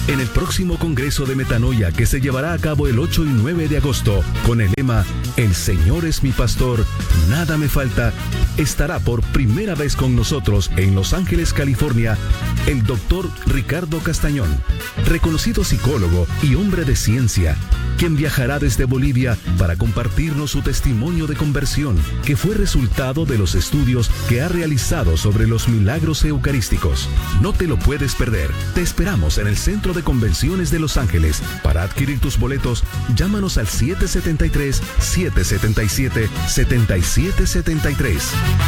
En el próximo Congreso de Metanoia que se llevará a cabo el 8 y 9 de agosto con el lema El Señor es mi pastor, nada me falta, estará por primera vez con nosotros en Los Ángeles, California, el doctor Ricardo Castañón, reconocido psicólogo y hombre de ciencia, quien viajará desde Bolivia para compartirnos su testimonio de conversión, que fue resultado de los estudios que ha realizado sobre los milagros eucarísticos. No te lo puedes perder. Te esperamos en el Centro de Convenciones de Los Ángeles. Para adquirir tus boletos, llámanos al 773-777-7773.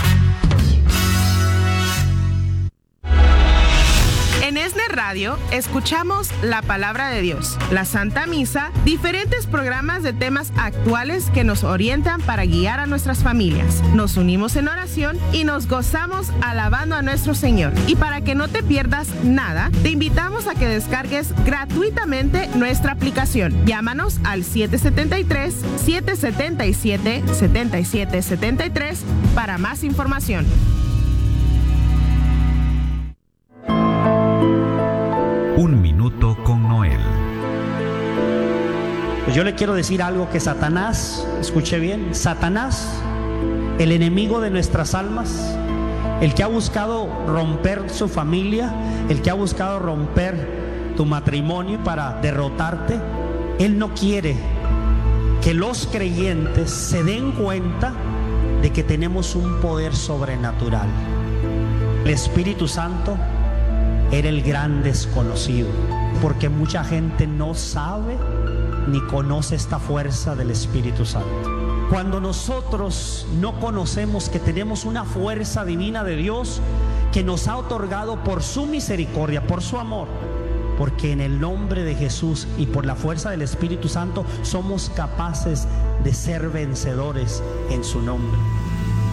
En ESNE Radio escuchamos la palabra de Dios, la Santa Misa, diferentes programas de temas actuales que nos orientan para guiar a nuestras familias. Nos unimos en oración y nos gozamos alabando a nuestro Señor. Y para que no te pierdas nada, te invitamos a que descargues gratuitamente nuestra aplicación. Llámanos al 773-777-7773 para más información. Un minuto con Noel. Pues yo le quiero decir algo que Satanás, escuche bien, Satanás, el enemigo de nuestras almas, el que ha buscado romper su familia, el que ha buscado romper tu matrimonio para derrotarte, él no quiere que los creyentes se den cuenta de que tenemos un poder sobrenatural. El Espíritu Santo era el gran desconocido, porque mucha gente no sabe ni conoce esta fuerza del Espíritu Santo. Cuando nosotros no conocemos que tenemos una fuerza divina de Dios que nos ha otorgado por su misericordia, por su amor, porque en el nombre de Jesús y por la fuerza del Espíritu Santo somos capaces de ser vencedores en su nombre.